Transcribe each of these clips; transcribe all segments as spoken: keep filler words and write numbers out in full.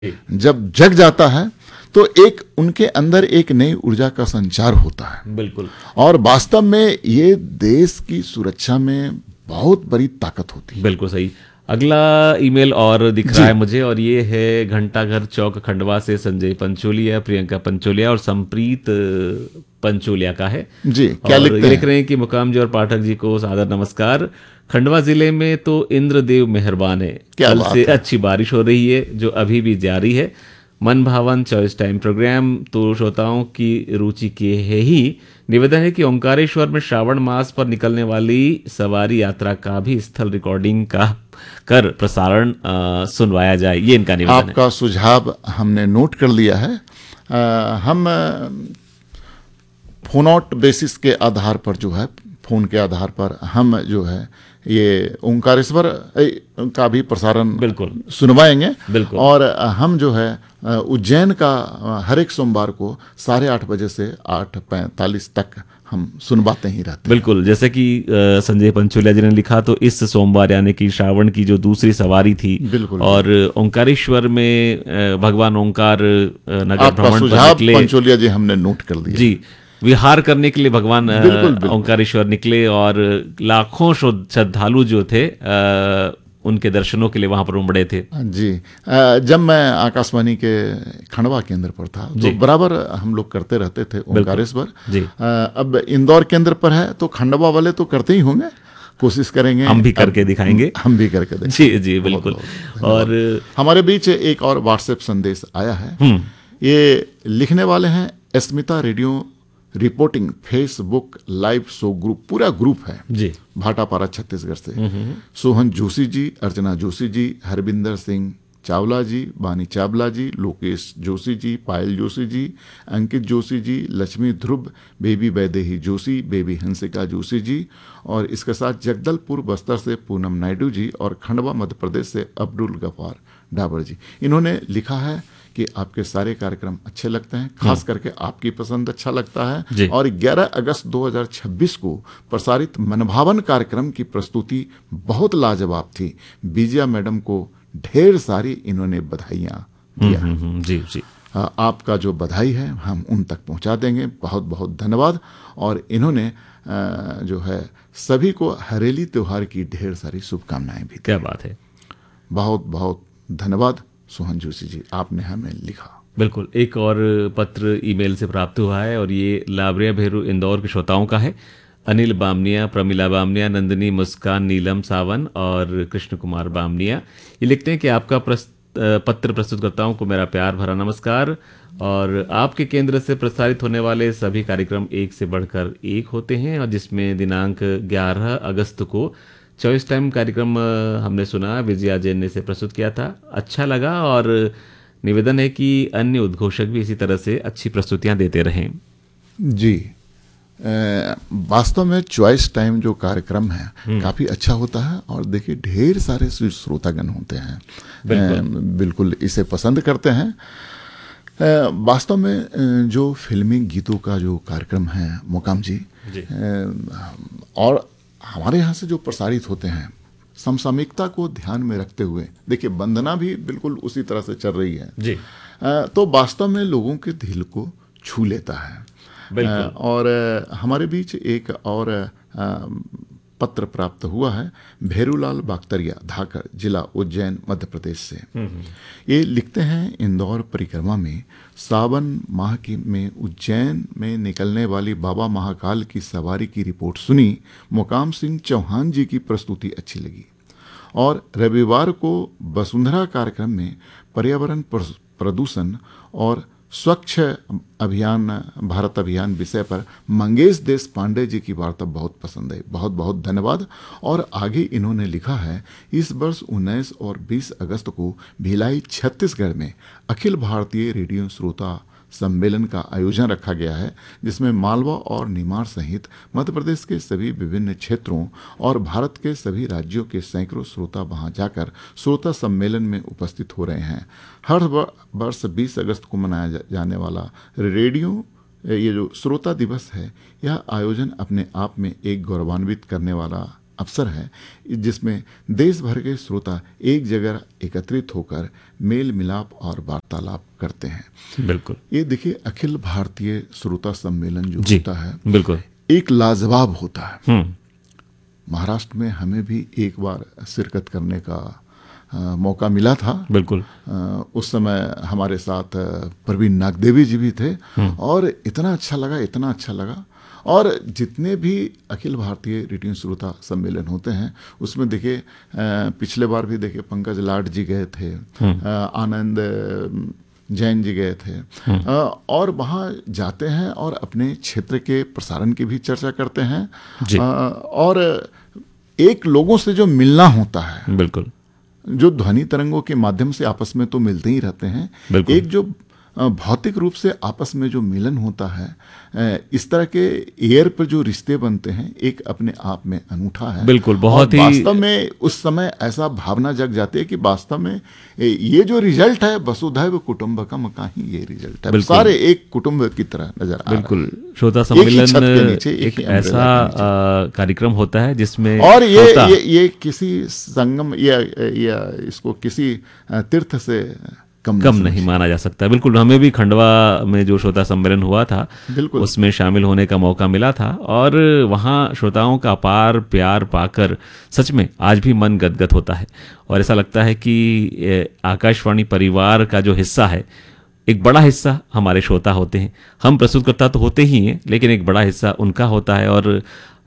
जब जग जाता है तो एक उनके अंदर एक नई ऊर्जा का संचार होता है। बिल्कुल। और वास्तव में ये देश की सुरक्षा में बहुत बड़ी ताकत होती है। बिल्कुल सही। अगला ईमेल और दिख रहा है मुझे, और ये है घंटाघर चौक खंडवा से संजय पंचोलिया, प्रियंका पंचोलिया और संप्रीत पंचोलिया का है जी। क्या और लिखते ये लिख रहे हैं कि मुकाम जी और पाठक जी को सादर नमस्कार। खंडवा जिले में तो इंद्रदेव मेहरबान है, कल से अच्छी बारिश हो रही है जो अभी भी जारी है। मन भावन चॉइस टाइम प्रोग्राम तो श्रोताओं की रुचि के है ही। निवेदन है कि ओंकारेश्वर में श्रावण मास पर निकलने वाली सवारी यात्रा का भी स्थल रिकॉर्डिंग का कर प्रसारण सुनवाया जाए, ये इनका निवेदन है। आपका सुझाव हमने नोट कर लिया है। आ, हम फोन आउट बेसिस के आधार पर जो है, फोन के आधार पर हम जो है ये ओंकारेश्वर का भी प्रसारण बिल्कुल सुनवाएंगे। बिल्कुल। और हम जो है उज्जैन का हर एक सोमवार को साढ़े आठ बजे से आठ पैंतालीस तक हम सुनवाते ही रहते हैं। बिल्कुल। जैसे कि संजय पंचोलिया जी ने लिखा, तो इस सोमवार यानी कि श्रावण की जो दूसरी सवारी थी, बिल्कुल, और ओंकारेश्वर में भगवान ओंकार नगर भ्रमण पर निकले। पंचोलिया जी हमने नोट कर लिया जी। विहार करने के लिए भगवान ओंकारेश्वर निकले और लाखों श्रद्धालु जो थे आ, उनके दर्शनों के लिए वहां पर उमड़े थे। जी। जब मैं आकाशवाणी के खंडवा केंद्र पर था तो बराबर हम लोग करते रहते थे ओंकारेश्वर। अब इंदौर केंद्र पर है तो खंडवा वाले तो करते ही होंगे, कोशिश करेंगे हम भी करके दिखाएंगे। हम भी करके देखेंगे। जी जी बिल्कुल। और हमारे बीच एक और व्हाट्सएप संदेश आया है। ये लिखने वाले हैं Smita radio reporting Facebook live show group, पूरा ग्रुप है जी, भाटापारा छत्तीसगढ़ से। सोहन जोशी जी, अर्चना जोशी जी, हरबिंदर सिंह चावला जी, बानी चावला जी, लोकेश जोशी जी, पायल जोशी जी, अंकित जोशी जी, लक्ष्मी ध्रुव, बेबी वैदेही जोशी, बेबी हंसिका जोशी जी, और इसके साथ जगदलपुर बस्तर से पूनम नायडू जी और खंडवा मध्य प्रदेश से अब्दुल गफार डाबर जी। इन्होंने लिखा है कि आपके सारे कार्यक्रम अच्छे लगते हैं, खास करके आपकी पसंद अच्छा लगता है। और ग्यारह अगस्त दो हज़ार छब्बीस को प्रसारित मनभावन कार्यक्रम की प्रस्तुति बहुत लाजवाब थी। विजया मैडम को ढेर सारी इन्होंने बधाइयां दिया। जी जी। आपका जो बधाई है हम उन तक पहुंचा देंगे। बहुत बहुत धन्यवाद। और इन्होंने जो है सभी को हरेली त्योहार की ढेर सारी शुभकामनाएं भी। क्या बात है। बहुत बहुत धन्यवाद सोहन जोशी जी, आपने हमें लिखा। बिल्कुल। एक और पत्र ईमेल से प्राप्त हुआ है और ये लाबरिया भेरू इंदौर के श्रोताओं का है। अनिल बामनिया, प्रमिला बामनिया, नंदिनी, मुस्कान, नीलम सावन और कृष्ण कुमार बामनिया ये लिखते हैं कि आपका प्रस्त, पत्र प्रस्तुतकर्ताओं को मेरा प्यार भरा नमस्कार। और आपके केंद्र से प्रसारित होने वाले सभी कार्यक्रम एक से बढ़कर एक होते हैं, और जिसमें दिनांक ग्यारह अगस्त को चॉइस टाइम कार्यक्रम हमने सुना, विजया जैन ने इसे प्रस्तुत किया था, अच्छा लगा। और निवेदन है कि अन्य उद्घोषक भी इसी तरह से अच्छी प्रस्तुतियां देते रहें। जी। वास्तव में चॉइस टाइम जो कार्यक्रम है काफी अच्छा होता है, और देखिए ढेर सारे श्रोतागण होते हैं। बिल्कुल, बिल्कुल इसे पसंद करते हैं। वास्तव में जो फिल्मी गीतों का जो कार्यक्रम है मुकाम जी, जी। और हमारे यहाँ से जो प्रसारित होते हैं समसामयिकता को ध्यान में रखते हुए, देखिए वंदना भी बिल्कुल उसी तरह से चल रही है जी। तो वास्तव में लोगों के दिल को छू लेता है। और हमारे बीच एक और पत्र प्राप्त हुआ है भेरूलाल बागतरिया, धाकर जिला उज्जैन मध्य प्रदेश से। ये लिखते हैं, इंदौर परिक्रमा में सावन माह की में उज्जैन में निकलने वाली बाबा महाकाल की सवारी की रिपोर्ट सुनी। मुकाम सिंह चौहान जी की प्रस्तुति अच्छी लगी। और रविवार को वसुंधरा कार्यक्रम में पर्यावरण प्रदूषण और स्वच्छ अभियान भारत अभियान विषय पर मंगेश देश पांडे जी की वार्ता बहुत पसंद है। बहुत बहुत धन्यवाद। और आगे इन्होंने लिखा है, इस वर्ष उन्नीस और बीस अगस्त को भिलाई छत्तीसगढ़ में अखिल भारतीय रेडियो श्रोता सम्मेलन का आयोजन रखा गया है, जिसमें मालवा और निमाड़ सहित मध्य प्रदेश के सभी विभिन्न क्षेत्रों और भारत के सभी राज्यों के सैकड़ों श्रोता वहां जाकर श्रोता सम्मेलन में उपस्थित हो रहे हैं। हर वर्ष बीस अगस्त को मनाया जाने वाला रेडियो ये जो श्रोता दिवस है, यह आयोजन अपने आप में एक गौरवान्वित करने वाला अवसर है जिसमें देश भर के श्रोता एक जगह एकत्रित होकर मेल मिलाप और वार्तालाप करते हैं। बिल्कुल, ये देखिए अखिल भारतीय श्रोता सम्मेलन जो जी, होता है बिल्कुल एक लाजवाब होता है। हम्म महाराष्ट्र में हमें भी एक बार शिरकत करने का आ, मौका मिला था। बिल्कुल, आ, उस समय हमारे साथ प्रवीण नागदेवी जी भी थे और इतना अच्छा लगा, इतना अच्छा लगा। और जितने भी अखिल भारतीय रेडियो श्रोता सम्मेलन होते हैं उसमें देखिए पिछले बार भी देखिए पंकज लाड जी गए थे, आनंद जैन जी गए थे, और वहाँ जाते हैं और अपने क्षेत्र के प्रसारण की भी चर्चा करते हैं जी। और एक लोगों से जो मिलना होता है, बिल्कुल, जो ध्वनि तरंगों के माध्यम से आपस में तो मिलते ही रहते हैं, एक जो भौतिक रूप से आपस में जो मिलन होता है, इस तरह के एयर पर जो रिश्ते बनते हैं एक अपने आप में अनूठा है। बिल्कुल, बहुत ही वास्तव में उस समय ऐसा भावना जग जाती है कि वास्तव में ये जो रिजल्ट है वसुधैव कुटुंबकम का ही ये रिजल्ट है, सारे एक कुटुंब की तरह नजर आ रहा है। बिल्कुल, श्रोता सम्मेलन एक ऐसा कार्यक्रम होता है जिसमें और ये ये, ये किसी संगम या, या इसको किसी तीर्थ से कम, कम नहीं माना जा सकता। बिल्कुल, हमें भी खंडवा में जो श्रोता सम्मेलन हुआ था उसमें शामिल होने का मौका मिला था और वहाँ श्रोताओं का अपार प्यार पाकर सच में आज भी मन गदगद होता है और ऐसा लगता है कि आकाशवाणी परिवार का जो हिस्सा है, एक बड़ा हिस्सा हमारे श्रोता होते हैं। हम प्रस्तुतकर्ता तो होते ही हैं लेकिन एक बड़ा हिस्सा उनका होता है और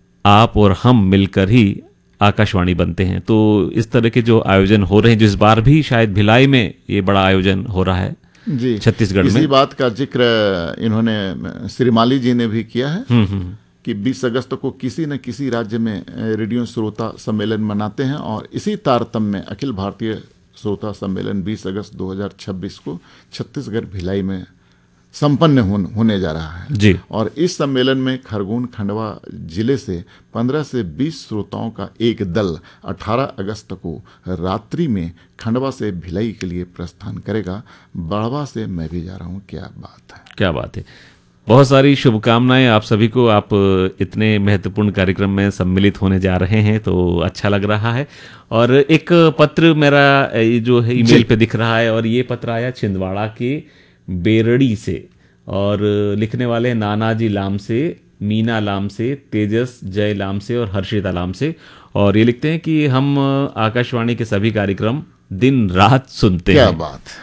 आप और हम मिलकर ही आकाशवाणी बनते हैं। तो इस तरह के जो आयोजन हो रहे हैं, जिस बार भी शायद भिलाई में ये बड़ा आयोजन हो रहा है जी छत्तीसगढ़ में, इसी बात का जिक्र इन्होंने श्रीमाली जी ने भी किया है कि बीस अगस्त को किसी न किसी राज्य में रेडियो श्रोता सम्मेलन मनाते हैं और इसी तारतम्य में अखिल भारतीय श्रोता सम्मेलन बीस अगस्त दो हज़ार छब्बीस को छत्तीसगढ़ भिलाई में संपन्न होने जा रहा है जी। और इस सम्मेलन में खरगोन खंडवा जिले से पंद्रह से बीस श्रोताओं का एक दल अठारह अगस्त को रात्रि में खंडवा से भिलाई के लिए प्रस्थान करेगा। बढ़वा से मैं भी जा रहा हूँ। क्या बात है, क्या बात है। बहुत सारी शुभकामनाएं आप सभी को। आप इतने महत्वपूर्ण कार्यक्रम में सम्मिलित होने जा रहे हैं तो अच्छा लग रहा है। और एक पत्र मेरा जो है ईमेल पे दिख रहा है और ये पत्र आया छिंदवाड़ा के बेरड़ी से और लिखने वाले नानाजी लाम से, मीना लाम से, तेजस जय लाम से और हर्षिता लाम से। और ये लिखते हैं कि हम आकाशवाणी के सभी कार्यक्रम दिन रात सुनते क्या हैं। क्या बात,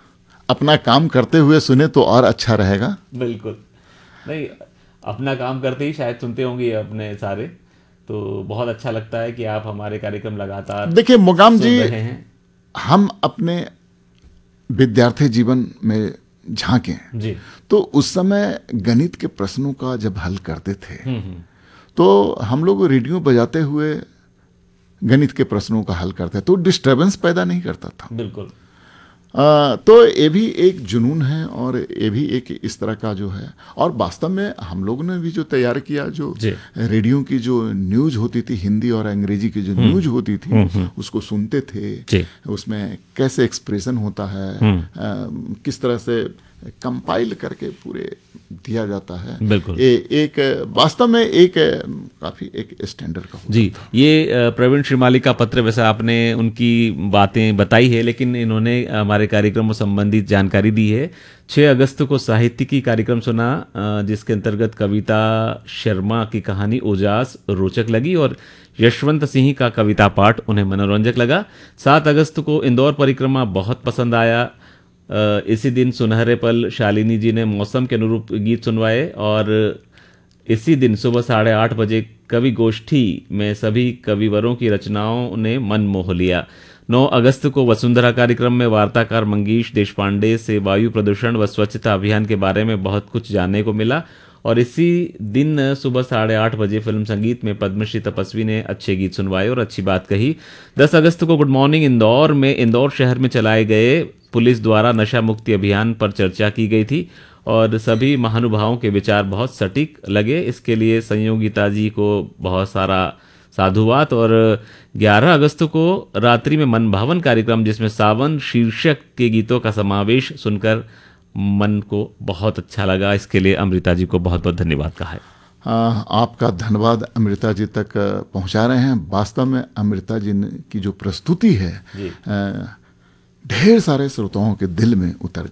अपना काम करते हुए सुने तो और अच्छा रहेगा। बिल्कुल, नहीं अपना काम करते ही शायद सुनते होंगे अपने सारे, तो बहुत अच्छा लगता है कि आप हमारे कार्यक्रम लगातार देखिए मुकाम जी, रहे हैं। हम अपने विद्यार्थी जीवन में झांकें जी, तो उस समय गणित के प्रश्नों का जब हल करते थे तो हम लोग रेडियो बजाते हुए गणित के प्रश्नों का हल करते तो डिस्टरबेंस पैदा नहीं करता था। बिल्कुल। आ, तो ये भी एक जुनून है और ये भी एक इस तरह का जो है। और वास्तव में हम लोगों ने भी जो तैयार किया, जो रेडियो की जो न्यूज होती थी, हिंदी और अंग्रेजी की जो न्यूज होती थी, उसको सुनते थे, उसमें कैसे एक्सप्रेशन होता है, आ, किस तरह से कंपाइल करके पूरे दिया जाता है। बिल्कुल। ए, एक वास्तव में एक काफी एक स्टैंडर्ड का जी। ये प्रवीण श्रीमाली का पत्र, वैसे आपने उनकी बातें बताई है लेकिन इन्होंने हमारे कार्यक्रम से संबंधित जानकारी दी है। छह अगस्त को साहित्यिकी कार्यक्रम सुना जिसके अंतर्गत कविता शर्मा की कहानी उजास रोचक लगी और यशवंत सिंह का कविता पाठ उन्हें मनोरंजक लगा। सात अगस्त को इंदौर परिक्रमा बहुत पसंद आया। इसी दिन सुनहरे पल शालिनी जी ने मौसम के अनुरूप गीत सुनवाए और इसी दिन सुबह साढ़े आठ बजे कवि गोष्ठी में सभी कविवरों की रचनाओं ने मन मोह लिया। नौ अगस्त को वसुंधरा कार्यक्रम में वार्ताकार मंगीश देशपांडे से वायु प्रदूषण व स्वच्छता अभियान के बारे में बहुत कुछ जानने को मिला और इसी दिन सुबह साढ़े आठ बजे फिल्म संगीत में पद्मश्री तपस्वी ने अच्छे गीत सुनवाए और अच्छी बात कही। दस अगस्त को गुड मॉर्निंग इंदौर में इंदौर शहर में चलाए गए पुलिस द्वारा नशा मुक्ति अभियान पर चर्चा की गई थी और सभी महानुभावों के विचार बहुत सटीक लगे। इसके लिए संयोगिता जी को बहुत सारा साधुवाद। और ग्यारह अगस्त को रात्रि में मनभावन कार्यक्रम जिसमें सावन शीर्षक के गीतों का समावेश सुनकर मन को बहुत अच्छा लगा। इसके लिए अमृता जी को बहुत बहुत धन्यवाद कहा है। आपका धन्यवाद अमृता जी तक पहुंचा रहे हैं। वास्तव में अमृता जी की जो प्रस्तुति है ढेर सारे श्रोताओं के दिल में उतर